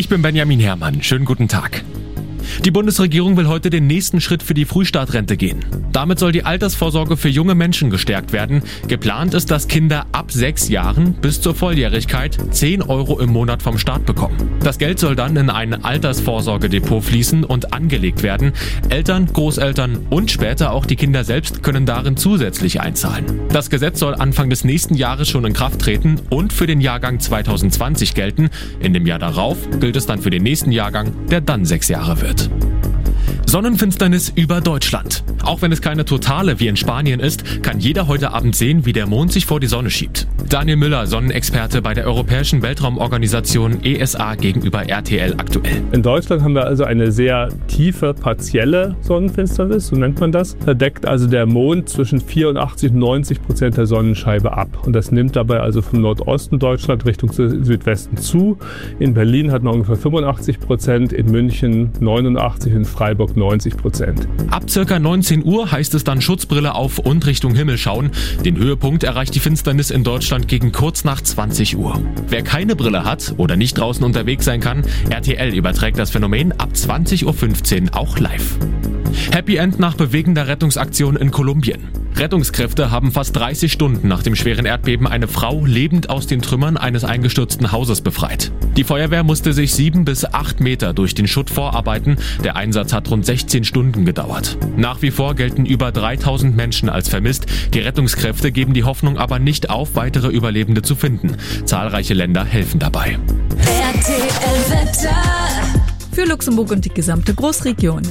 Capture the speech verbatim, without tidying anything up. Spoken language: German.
Ich bin Benjamin Herrmann. Schönen guten Tag. Die Bundesregierung will heute den nächsten Schritt für die Frühstartrente gehen. Damit soll die Altersvorsorge für junge Menschen gestärkt werden. Geplant ist, dass Kinder ab sechs Jahren bis zur Volljährigkeit zehn Euro im Monat vom Staat bekommen. Das Geld soll dann in ein Altersvorsorgedepot fließen und angelegt werden. Eltern, Großeltern und später auch die Kinder selbst können darin zusätzlich einzahlen. Das Gesetz soll Anfang des nächsten Jahres schon in Kraft treten und für den Jahrgang zwanzig zwanzig gelten. In dem Jahr darauf gilt es dann für den nächsten Jahrgang, der dann sechs Jahre wird. Sonnenfinsternis über Deutschland. Auch wenn es keine totale wie in Spanien ist, kann jeder heute Abend sehen, wie der Mond sich vor die Sonne schiebt. Daniel Müller, Sonnenexperte bei der Europäischen Weltraumorganisation E S A gegenüber R T L aktuell. In Deutschland haben wir also eine sehr tiefe, partielle Sonnenfinsternis, so nennt man das. Da deckt also der Mond zwischen vierundachtzig und neunzig Prozent der Sonnenscheibe ab. Und das nimmt dabei also vom Nordosten Deutschland Richtung Südwesten zu. In Berlin hat man ungefähr fünfundachtzig Prozent, in München neunundachtzig, in Freiburg neunzig Prozent. Ab circa neunzehn Uhr heißt es dann Schutzbrille auf und Richtung Himmel schauen. Den Höhepunkt erreicht die Finsternis in Deutschland gegen kurz nach zwanzig Uhr. Wer keine Brille hat oder nicht draußen unterwegs sein kann, R T L überträgt das Phänomen ab zwanzig Uhr fünfzehn auch live. Happy End nach bewegender Rettungsaktion in Kolumbien. Rettungskräfte haben fast dreißig Stunden nach dem schweren Erdbeben eine Frau lebend aus den Trümmern eines eingestürzten Hauses befreit. Die Feuerwehr musste sich sieben bis acht Meter durch den Schutt vorarbeiten. Der Einsatz hat rund sechzehn Stunden gedauert. Nach wie vor gelten über dreitausend Menschen als vermisst. Die Rettungskräfte geben die Hoffnung aber nicht auf, weitere Überlebende zu finden. Zahlreiche Länder helfen dabei. R T L Wetter für Luxemburg und die gesamte Großregion.